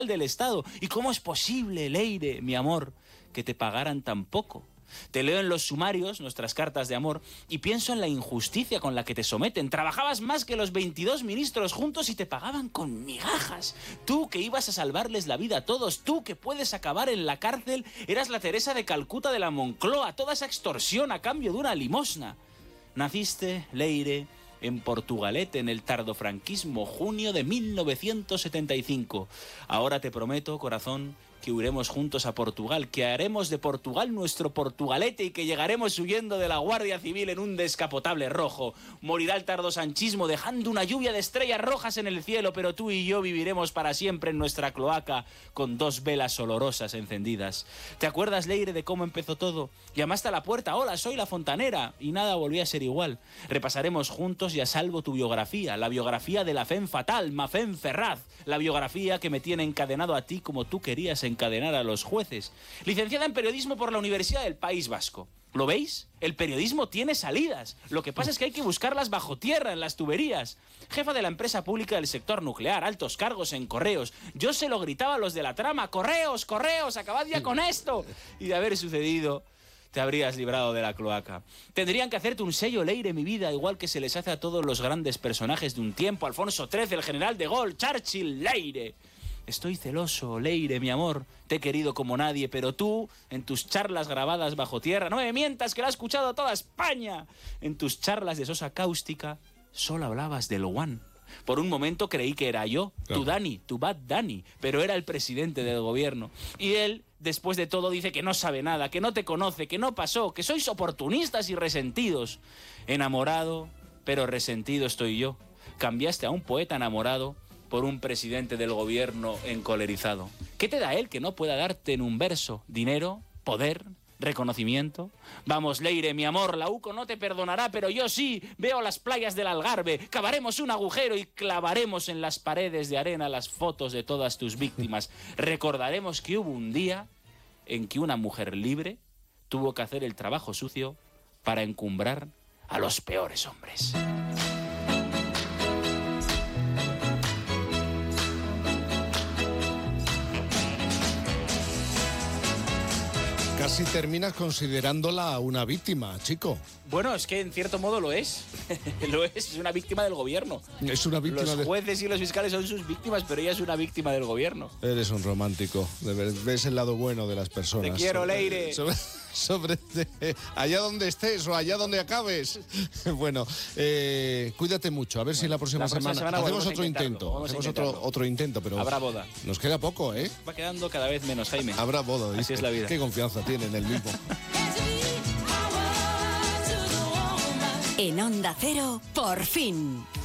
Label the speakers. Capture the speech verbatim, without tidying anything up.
Speaker 1: del Estado. ¿Y cómo es posible, Leire, mi amor, que te pagaran tan poco? Te leo en los sumarios nuestras cartas de amor y pienso en la injusticia con la que te someten. Trabajabas más que los veintidós ministros juntos y te pagaban con migajas. Tú que ibas a salvarles la vida a todos, tú que puedes acabar en la cárcel, eras la Teresa de Calcuta de la Moncloa, toda esa extorsión a cambio de una limosna. Naciste, Leire, en Portugalete, en el tardofranquismo, junio de mil novecientos setenta y cinco. Ahora te prometo, corazón, que huiremos juntos a Portugal, que haremos de Portugal nuestro Portugalete y que llegaremos huyendo de la Guardia Civil en un descapotable rojo. Morirá el tardosanchismo dejando una lluvia de estrellas rojas en el cielo, pero tú y yo viviremos para siempre en nuestra cloaca con dos velas olorosas encendidas. ¿Te acuerdas, Leire, de cómo empezó todo? Llamaste a la puerta, hola, soy la fontanera, y nada volvía a ser igual. Repasaremos juntos y a salvo tu biografía, la biografía de la femme fatal, Mafén Ferraz, la biografía que me tiene encadenado a ti como tú querías encadenar a los jueces. Licenciada en periodismo por la Universidad del País Vasco. ¿Lo veis? El periodismo tiene salidas. Lo que pasa es que hay que buscarlas bajo tierra, en las tuberías. Jefa de la empresa pública del sector nuclear, altos cargos en correos. Yo se lo gritaba a los de la trama, correos, correos, acabad ya con esto. Y de haber sucedido, te habrías librado de la cloaca. Tendrían que hacerte un sello, Leire, mi vida, igual que se les hace a todos los grandes personajes de un tiempo. Alfonso trece, el general de Gaulle, Churchill, Leire. Estoy celoso, Leire, mi amor. Te he querido como nadie, pero tú, en tus charlas grabadas bajo tierra, no me mientas que lo ha escuchado toda España. En tus charlas de sosa cáustica, solo hablabas del One. Por un momento creí que era yo, claro. tu Dani, tu bad Dani, pero era el presidente del gobierno. Y él, después de todo, dice que no sabe nada, que no te conoce, que no pasó, que sois oportunistas y resentidos. Enamorado, pero resentido estoy yo. Cambiaste a un poeta enamorado por un presidente del gobierno encolerizado. ¿Qué te da él que no pueda darte en un verso? ¿Dinero? ¿Poder? ¿Reconocimiento? Vamos, Leire, mi amor, la U C O no te perdonará, pero yo sí. Veo las playas del Algarve, cavaremos un agujero y clavaremos en las paredes de arena las fotos de todas tus víctimas. Recordaremos que hubo un día en que una mujer libre tuvo que hacer el trabajo sucio para encumbrar a los peores hombres.
Speaker 2: Casi terminas considerándola una víctima, chico.
Speaker 1: Bueno, es que en cierto modo lo es. Lo es, es una víctima del gobierno.
Speaker 2: Es una víctima
Speaker 1: Los
Speaker 2: de...
Speaker 1: jueces y los fiscales son sus víctimas, pero ella es una víctima del gobierno.
Speaker 2: Eres un romántico. Ves el lado bueno de las personas.
Speaker 1: Te quiero, Leire.
Speaker 2: Sobre, sobre, sobre allá donde estés o allá donde acabes. Bueno, eh, cuídate mucho. A ver bueno, si la próxima, la próxima semana, semana hacemos otro intento. Hacemos otro, otro intento, pero
Speaker 1: habrá boda.
Speaker 2: Nos queda poco, ¿eh?
Speaker 1: Va quedando cada vez menos, Jaime.
Speaker 2: Habrá boda.
Speaker 1: Así
Speaker 2: ¿viste?
Speaker 1: Es la vida.
Speaker 2: Qué confianza tiene en el mismo.
Speaker 3: En Onda Cero, por fin.